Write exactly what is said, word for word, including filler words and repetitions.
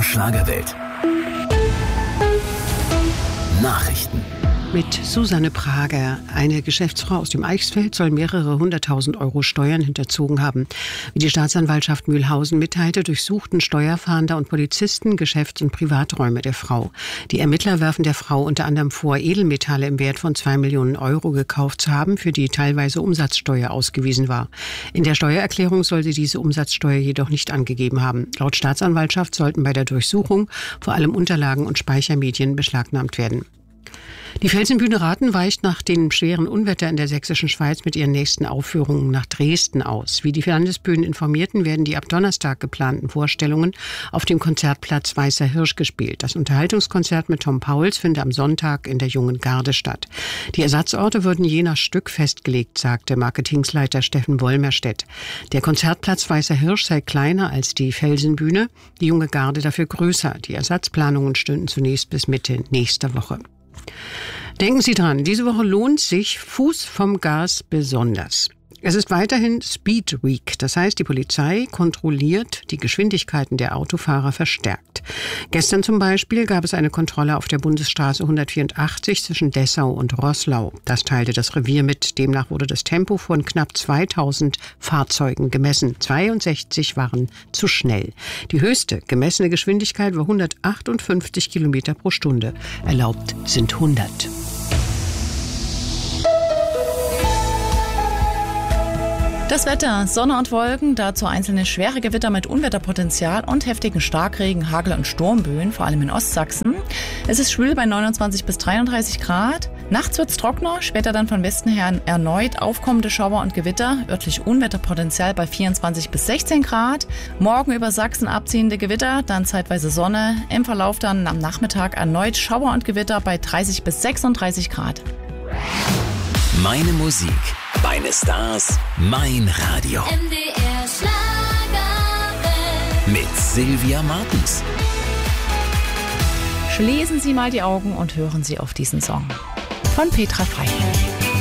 der Schlagerwelt. Nachrichten. Mit Susanne Prager. Eine Geschäftsfrau aus dem Eichsfeld soll mehrere hunderttausend Euro Steuern hinterzogen haben. Wie die Staatsanwaltschaft Mühlhausen mitteilte, durchsuchten Steuerfahnder und Polizisten Geschäfts- und Privaträume der Frau. Die Ermittler werfen der Frau unter anderem vor, Edelmetalle im Wert von zwei Millionen Euro gekauft zu haben, für die teilweise Umsatzsteuer ausgewiesen war. In der Steuererklärung soll sie diese Umsatzsteuer jedoch nicht angegeben haben. Laut Staatsanwaltschaft sollten bei der Durchsuchung vor allem Unterlagen und Speichermedien beschlagnahmt werden. Die Felsenbühne Rathen weicht nach dem schweren Unwetter in der sächsischen Schweiz mit ihren nächsten Aufführungen nach Dresden aus. Wie die Landesbühnen informierten, werden die ab Donnerstag geplanten Vorstellungen auf dem Konzertplatz Weißer Hirsch gespielt. Das Unterhaltungskonzert mit Tom Pauls findet am Sonntag in der Jungen Garde statt. Die Ersatzorte würden je nach Stück festgelegt, sagte Marketingsleiter Steffen Wollmerstedt. Der Konzertplatz Weißer Hirsch sei kleiner als die Felsenbühne, die Junge Garde dafür größer. Die Ersatzplanungen stünden zunächst bis Mitte nächster Woche. Denken Sie dran, diese Woche lohnt sich Fuß vom Gas besonders. Es ist weiterhin Speed Week, das heißt, die Polizei kontrolliert die Geschwindigkeiten der Autofahrer verstärkt. Gestern zum Beispiel gab es eine Kontrolle auf der Bundesstraße hundertvierundachtzig zwischen Dessau und Roßlau. Das teilte das Revier mit. Demnach wurde das Tempo von knapp zweitausend Fahrzeugen gemessen. zweiundsechzig waren zu schnell. Die höchste gemessene Geschwindigkeit war hundertachtundfünfzig Kilometer pro Stunde. Erlaubt sind hundert. Das Wetter, Sonne und Wolken, dazu einzelne schwere Gewitter mit Unwetterpotenzial und heftigen Starkregen, Hagel- und Sturmböen, vor allem in Ostsachsen. Es ist schwül bei neunundzwanzig bis dreiunddreißig Grad. Nachts wird's trockener, später dann von Westen her erneut aufkommende Schauer und Gewitter, örtlich Unwetterpotenzial bei vierundzwanzig bis sechzehn Grad. Morgen über Sachsen abziehende Gewitter, dann zeitweise Sonne. Im Verlauf dann am Nachmittag erneut Schauer und Gewitter bei dreißig bis sechsunddreißig Grad. Meine Musik, meine Stars, mein Radio. M D R Schlagerwelt. Mit Sylvia Martens. Schließen Sie mal die Augen und hören Sie auf diesen Song von Petra Frei.